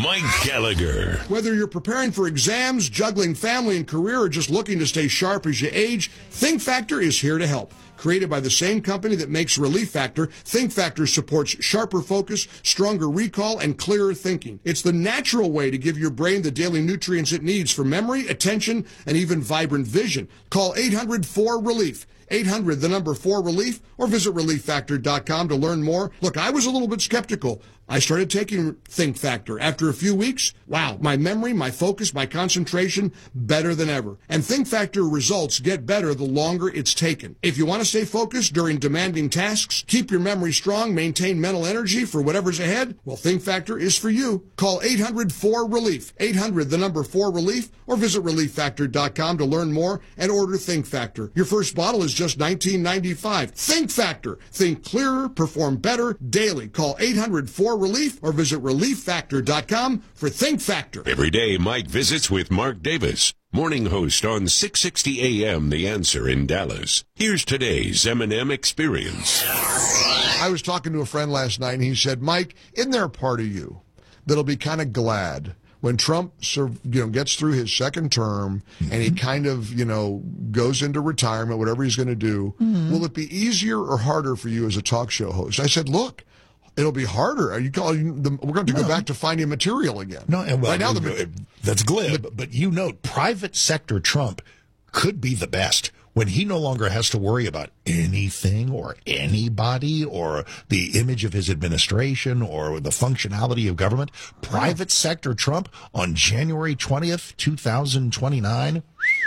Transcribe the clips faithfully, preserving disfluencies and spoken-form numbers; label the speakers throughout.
Speaker 1: Mike Gallagher.
Speaker 2: Whether you're preparing for exams, juggling family and career, or just looking to stay sharp as you age, Think Factor is here to help. Created by the same company that makes Relief Factor, Think Factor supports sharper focus, stronger recall, and clearer thinking. It's the natural way to give your brain the daily nutrients it needs for memory, attention, and even vibrant vision. Call eight hundred four relief. eight hundred, the number four relief, or visit relief factor dot com to learn more. Look, I was a little bit skeptical. I started taking Think Factor. After a few weeks, wow, my memory, my focus, my concentration, better than ever. And Think Factor results get better the longer it's taken. If you want to stay focused during demanding tasks, keep your memory strong, maintain mental energy for whatever's ahead, well, Think Factor is for you. Call eight hundred four relief. eight hundred, the number four relief, or visit relief factor dot com to learn more and order Think Factor. Your first bottle is just nineteen ninety-five. Think Factor. Think clearer, perform better daily. Call eight hundred four relief or visit relief factor dot com for Think Factor.
Speaker 1: Every day, Mike visits with Mark Davis, morning host on six sixty A M The Answer in Dallas. Here's today's M and M Experience.
Speaker 2: I was talking to a friend last night, and he said, Mike, isn't there a part of you that'll be kind of glad when Trump, you know, gets through his second term mm-hmm. and he kind of, you know, goes into retirement, whatever he's going to do, mm-hmm. will it be easier or harder for you as a talk show host? I said, look, it'll be harder. Are you calling? The, we're going to no. go back to finding material again.
Speaker 3: No, and well,
Speaker 2: right now the,
Speaker 3: that's glib. But, but you note, private sector Trump could be the best when he no longer has to worry about anything or anybody or the image of his administration or the functionality of government. Private sector Trump on January twentieth, twenty twenty-nine.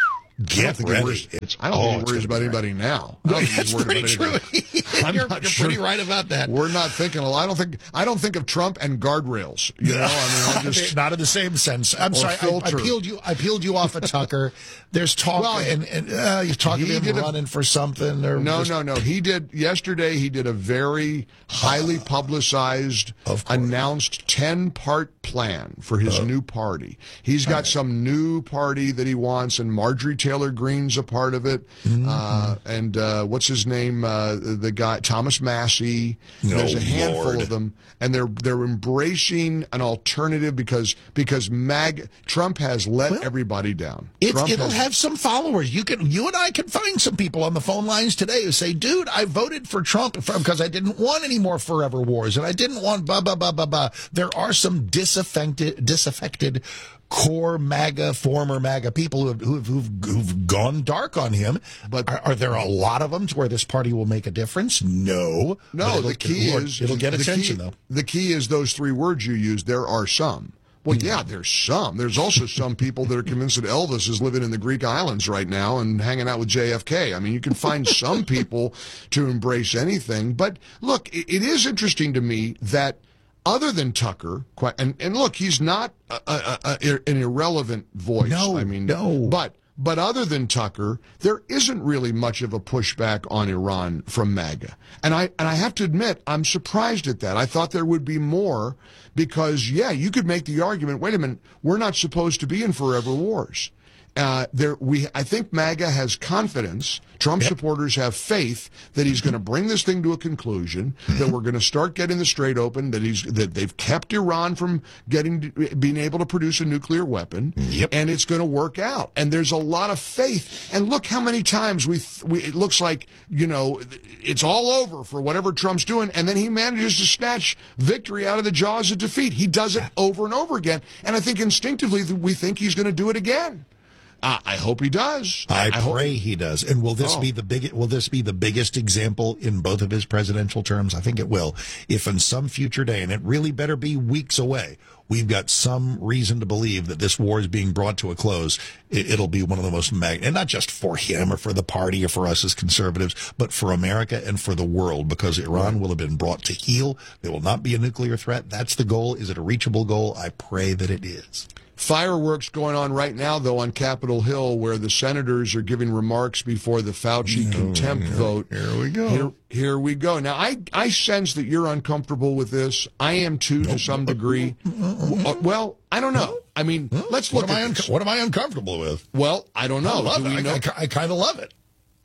Speaker 3: Get ready.
Speaker 2: Worries, it's, I don't oh, think he worries about anybody now.
Speaker 3: That's pretty true.
Speaker 2: I'm
Speaker 3: you're
Speaker 2: not
Speaker 3: you're
Speaker 2: sure.
Speaker 3: pretty right about that.
Speaker 2: We're not thinking. I don't think. I don't think of Trump and guardrails. You know, I mean, I just,
Speaker 3: not in the same sense. I'm sorry. I, I peeled you. I peeled you off of Tucker. There's talk, well, and, and uh, you're talking to him running a, for something. Or
Speaker 2: no,
Speaker 3: just,
Speaker 2: no, no. He did yesterday. He did a very highly uh, publicized, announced ten-part plan for his uh, new party. He's got right. some new party that he wants, and Marjorie Taylor Greene's a part of it. Mm-hmm. Uh, and uh, what's his name? Uh, the guy Thomas Massey.
Speaker 3: No,
Speaker 2: There's a handful
Speaker 3: Lord.
Speaker 2: of them, and they're they're embracing an alternative because because Mag Trump has let well, everybody down.
Speaker 3: It,
Speaker 2: Trump
Speaker 3: it'll
Speaker 2: has,
Speaker 3: have some followers. You can you and I can find some people on the phone lines today who say, "Dude, I voted for Trump because I didn't want any more forever wars, and I didn't want blah blah blah blah blah." There are some disaffected disaffected. core MAGA, former MAGA people who have, who've, who've, who've gone dark on him. But are, are there a lot of them to where this party will make a difference? No.
Speaker 2: No, the key
Speaker 3: it'll,
Speaker 2: is...
Speaker 3: It'll get attention,
Speaker 2: key,
Speaker 3: though.
Speaker 2: The key is those three words you use, there are some. Well, yeah, there's some. There's also some people that are convinced that Elvis is living in the Greek islands right now and hanging out with J F K. I mean, you can find some people to embrace anything. But, look, it, it is interesting to me that other than Tucker, and, and look, he's not a, a, a, an irrelevant voice.
Speaker 3: No,
Speaker 2: I mean,
Speaker 3: no.
Speaker 2: But but other than Tucker, there isn't really much of a pushback on Iran from MAGA. And I and I have to admit, I'm surprised at that. I thought there would be more because, yeah, you could make the argument, wait a minute, we're not supposed to be in forever wars. Uh, there, we, I think MAGA has confidence. Trump yep. supporters have faith that he's going to bring this thing to a conclusion, that we're going to start getting the Strait open, that he's that they've kept Iran from getting being able to produce a nuclear weapon,
Speaker 3: yep.
Speaker 2: and it's going to work out. And there's a lot of faith. And look how many times we, we it looks like, you know, it's all over for whatever Trump's doing, and then he manages to snatch victory out of the jaws of defeat. He does it over and over again, and I think instinctively we think he's going to do it again. Uh, I hope he does.
Speaker 3: I, I pray
Speaker 2: hope...
Speaker 3: he does. And will this oh. be the big? Will this be the biggest example in both of his presidential terms? I think it will. If in some future day, and it really better be weeks away, we've got some reason to believe that this war is being brought to a close, it, it'll be one of the most mag, and not just for him or for the party or for us as conservatives, but for America and for the world, because Iran will have been brought to heel. There will not be a nuclear threat. That's the goal. Is it a reachable goal? I pray that it is.
Speaker 2: Fireworks going on right now, though, on Capitol Hill, where the senators are giving remarks before the Fauci oh, contempt
Speaker 3: here,
Speaker 2: vote.
Speaker 3: Here we go.
Speaker 2: Here, here we go. Now, I, I sense that you're uncomfortable with this. I am, too, to some degree. Well, I don't know. I mean, let's look
Speaker 3: what am
Speaker 2: at
Speaker 3: I un-
Speaker 2: this.
Speaker 3: What am I uncomfortable with?
Speaker 2: Well, I don't know.
Speaker 3: I love
Speaker 2: Do
Speaker 3: it.
Speaker 2: we know?
Speaker 3: I, I, I kind of love it.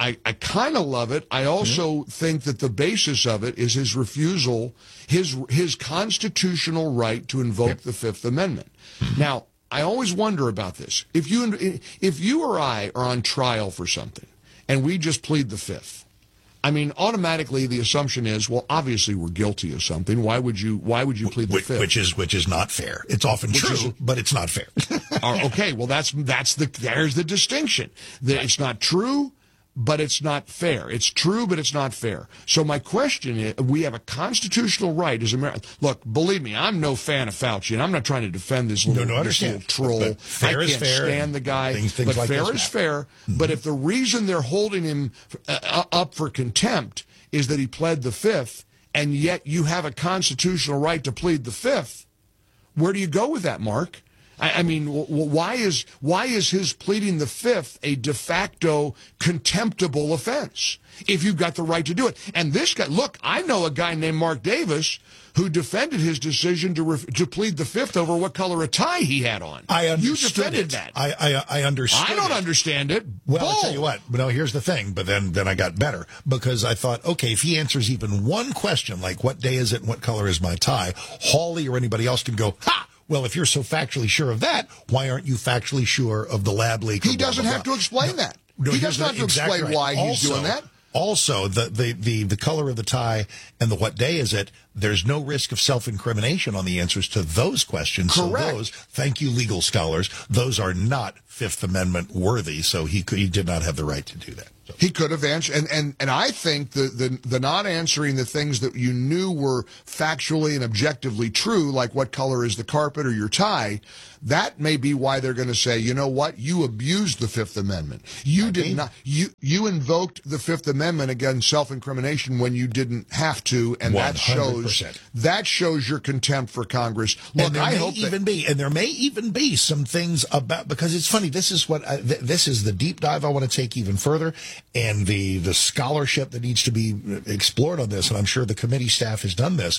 Speaker 2: I, I kind of love it. I also mm-hmm. think that the basis of it is his refusal, his his constitutional right to invoke yep. the Fifth Amendment. Mm-hmm. Now, I always wonder about this. If you if you or I are on trial for something and we just plead the Fifth, I mean, automatically the assumption is, well, obviously we're guilty of something. Why would you? Why would you plead the
Speaker 3: which,
Speaker 2: Fifth?
Speaker 3: Which is which is not fair. It's often which true, is, but it's not fair.
Speaker 2: Okay, well, that's that's the there's the distinction. The, it's not true, but it's not fair. It's true, but it's not fair. So my question is, we have a constitutional right as Americans. Look, believe me, I'm no fan of Fauci, and I'm not trying to defend this little,
Speaker 3: no, no,
Speaker 2: this little troll.
Speaker 3: But, but fair
Speaker 2: I
Speaker 3: is
Speaker 2: can't
Speaker 3: fair
Speaker 2: stand the guy.
Speaker 3: Things, things
Speaker 2: but
Speaker 3: like
Speaker 2: fair
Speaker 3: this
Speaker 2: is fair. Mm-hmm. But if the reason they're holding him uh, up for contempt is that he pled the Fifth, and yet you have a constitutional right to plead the Fifth, where do you go with that, Mark? I, I mean, w- why is why is his pleading the Fifth a de facto contemptible offense if you've got the right to do it? And this guy, look, I know a guy named Mark Davis who defended his decision to ref- to plead the Fifth over what color a tie he had on.
Speaker 3: I understood
Speaker 2: You defended
Speaker 3: it.
Speaker 2: that.
Speaker 3: I, I I understood
Speaker 2: I don't
Speaker 3: it.
Speaker 2: understand it.
Speaker 3: Well,
Speaker 2: Bull.
Speaker 3: I'll tell you what. But no, here's the thing. But then, then I got better because I thought, okay, if he answers even one question, like what day is it and what color is my tie, Hawley or anybody else can go, ha! Well, if you're so factually sure of that, why aren't you factually sure of the lab leak?
Speaker 2: He
Speaker 3: blah,
Speaker 2: doesn't
Speaker 3: blah,
Speaker 2: have
Speaker 3: blah.
Speaker 2: to explain
Speaker 3: no,
Speaker 2: that.
Speaker 3: No,
Speaker 2: he doesn't have to
Speaker 3: exactly
Speaker 2: explain
Speaker 3: right.
Speaker 2: why he's
Speaker 3: also,
Speaker 2: doing that.
Speaker 3: Also, the, the, the, the color of the tie and the what day is it, there's no risk of self-incrimination on the answers to those questions.
Speaker 2: Correct.
Speaker 3: So those, thank you, legal scholars, those are not Fifth Amendment worthy, so he could, he did not have the right to do that. So.
Speaker 2: He could have answered, and, and, and I think the, the, the not answering the things that you knew were factually and objectively true, like what color is the carpet or your tie, that may be why they're going to say, you know what, you abused the Fifth Amendment. You
Speaker 3: okay.
Speaker 2: did not, you, you invoked the Fifth Amendment against self-incrimination when you didn't have to, and that shows, that shows your contempt for Congress. Look,
Speaker 3: and there
Speaker 2: I
Speaker 3: may
Speaker 2: hope
Speaker 3: even
Speaker 2: that,
Speaker 3: be, and there may even be some things about, because it's funny, this is what, I, th- this is the deep dive I want to take even further, and the, the scholarship that needs to be explored on this, and I'm sure the committee staff has done this.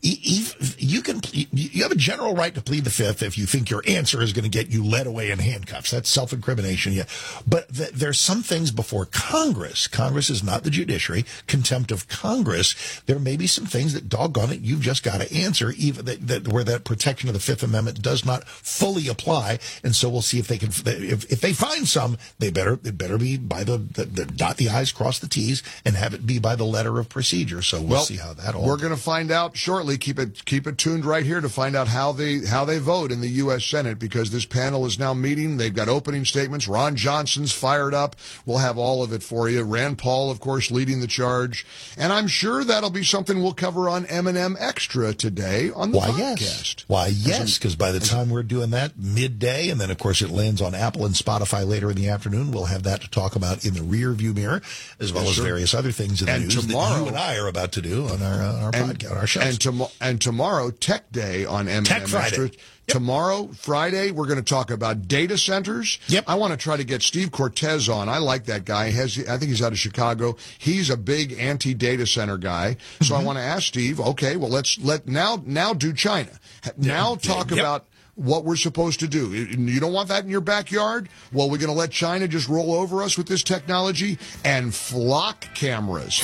Speaker 3: You can, you have a general right to plead the Fifth if you think your answer is going to get you led away in handcuffs. That's self-incrimination. Yeah. But th- there's some things before Congress. Congress is not the judiciary. Contempt of Congress. There may be some things that, doggone it, you've just got to answer, even that, that where that protection of the Fifth Amendment does not fully apply. And so we'll see if they can, if, if they find some, they better, it better be by the, the, the dot the I's, cross the T's, and have it be by the letter of procedure. So we'll,
Speaker 2: well
Speaker 3: see how that all.
Speaker 2: We're going to find out shortly. Keep it, keep it tuned right here to find out how they, how they vote in the U S Senate, because this panel is now meeting. They've got opening statements. Ron Johnson's fired up. We'll have all of it for you. Rand Paul, of course, leading the charge. And I'm sure that'll be something we'll cover on M and M Extra today on the
Speaker 3: Why,
Speaker 2: podcast.
Speaker 3: Yes. Why, yes, because by the time we're doing that midday, and then, of course, it lands on Apple and Spotify later in the afternoon, we'll have that to talk about in the rear view mirror, as well yes, as sir. various other things in the
Speaker 2: and
Speaker 3: news
Speaker 2: tomorrow,
Speaker 3: that you and I are about to do on our, uh, our
Speaker 2: and,
Speaker 3: podcast, on our shows.
Speaker 2: And, tom- and tomorrow, Tech Day on M and M
Speaker 3: Tech Friday.
Speaker 2: Extra. Yep. Tomorrow, Friday, we're going to talk about data centers.
Speaker 3: Yep.
Speaker 2: I want to try to get Steve Cortez on. I like that guy. He has, I think he's out of Chicago. He's a big anti-data center guy. So mm-hmm. I want to ask Steve, okay, well, let's let now now do China. Now talk
Speaker 3: yep.
Speaker 2: about what we're supposed to do. You don't want that in your backyard? Well, we're going to let China just roll over us with this technology and flock cameras.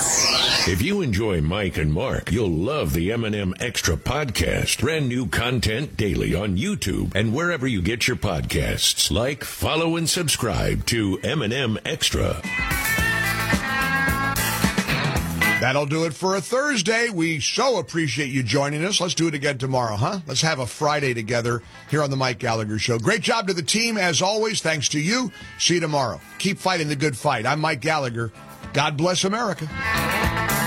Speaker 1: If you enjoy Mike and Mark, you'll love the M and M Extra podcast. Brand new content daily on YouTube and wherever you get your podcasts. Like, follow, and subscribe to M and M Extra.
Speaker 2: That'll do it for a Thursday. We so appreciate you joining us. Let's do it again tomorrow, huh? Let's have a Friday together here on the Mike Gallagher Show. Great job to the team, as always. Thanks to you. See you tomorrow. Keep fighting the good fight. I'm Mike Gallagher. God bless America.